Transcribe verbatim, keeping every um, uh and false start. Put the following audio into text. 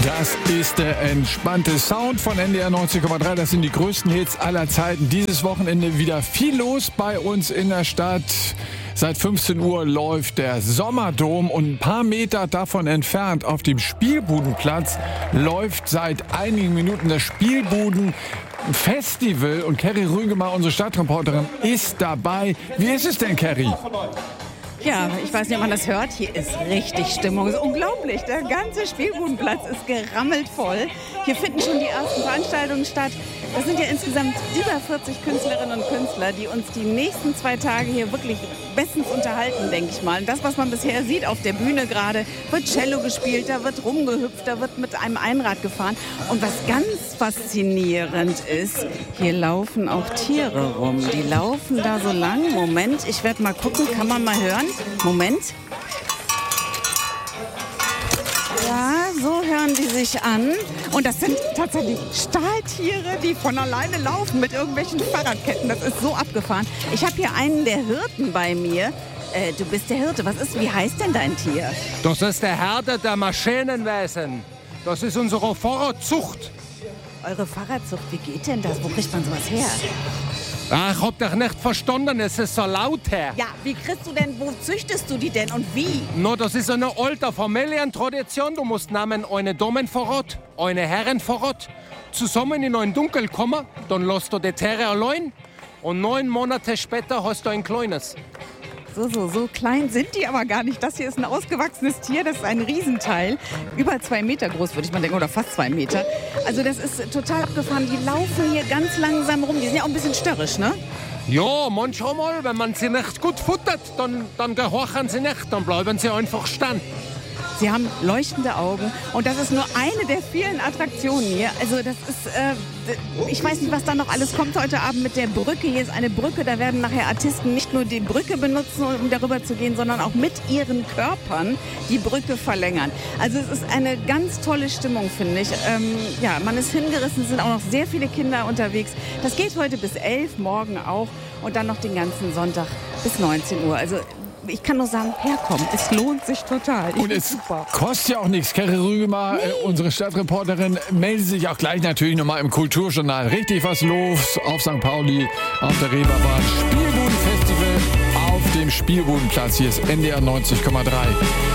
Das ist der entspannte Sound von N D R neunzig Komma drei. Das sind die größten Hits aller Zeiten. Dieses Wochenende wieder viel los bei uns in der Stadt. Seit fünfzehn Uhr läuft der Sommerdom und ein paar Meter davon entfernt auf dem Spielbudenplatz läuft seit einigen Minuten das Spielbudenfestival. Und Kerry Rügemar, unsere Stadtreporterin, ist dabei. Wie ist es denn, Kerry? Ja, ich weiß nicht, ob man das hört. Hier ist richtig Stimmung. Es ist unglaublich. Der ganze Spielbudenplatz ist gerammelt voll. Hier finden schon die ersten Veranstaltungen statt. Das sind ja insgesamt über vierzig Künstlerinnen und Künstler, die uns die nächsten zwei Tage hier wirklich bestens unterhalten, denke ich mal. Und das, was man bisher sieht auf der Bühne gerade, wird Cello gespielt, da wird rumgehüpft, da wird mit einem Einrad gefahren. Und was ganz faszinierend ist, hier laufen auch Tiere rum. Die laufen da so lang. Moment, ich werde mal gucken, kann man mal hören? Moment. Ja, so hören die sich an. Und das sind tatsächlich Stahltiere, die von alleine laufen mit irgendwelchen Fahrradketten. Das ist so abgefahren. Ich habe hier einen der Hirten bei mir. Äh, du bist der Hirte. Was ist, wie heißt denn dein Tier? Das ist der Herde der Maschinenwesen. Das ist unsere Fahrradzucht. Eure Fahrradzucht, wie geht denn das? Wo kriegt man sowas her? Ach, ich hab dich nicht verstanden, es ist so laut her. Ja, wie kriegst du denn, wo züchtest du die denn und wie? No, das ist eine alte Familientradition. Du musst nehmen eine Damenvorrat, eine Herrenvorrat, zusammen in ein Dunkel kommen, dann lässt du die Tiere allein und neun Monate später hast du ein kleines. So, so, so klein sind die aber gar nicht. Das hier ist ein ausgewachsenes Tier, das ist ein Riesenteil. Über zwei Meter groß, würde ich mal denken, oder fast zwei Meter. Also das ist total abgefahren. Die laufen hier ganz langsam rum. Die sind ja auch ein bisschen störrisch, ne? Ja, manchmal, wenn man sie nicht gut futtert, dann, dann gehorchen sie nicht, dann bleiben sie einfach stehen. Sie haben leuchtende Augen und das ist nur eine der vielen Attraktionen hier. Also das ist, äh, ich weiß nicht, was da noch alles kommt heute Abend mit der Brücke. Hier ist eine Brücke, da werden nachher Artisten nicht nur die Brücke benutzen, um darüber zu gehen, sondern auch mit ihren Körpern die Brücke verlängern. Also es ist eine ganz tolle Stimmung, finde ich. Ähm, ja, man ist hingerissen, es sind auch noch sehr viele Kinder unterwegs. Das geht heute bis elf, morgen auch und dann noch den ganzen Sonntag bis neunzehn Uhr. Also ich kann nur sagen, herkommen. Es lohnt sich total. Ich Und es super. kostet ja auch nichts. Kerry Rügemar, nee. äh, unsere Stadtreporterin, meldet sich auch gleich natürlich nochmal im Kulturjournal. Richtig was los auf Sankt Pauli, auf der Reeperbahn. Spielbudenfestival auf dem Spielbudenplatz. Hier ist N D R neunzig Komma drei.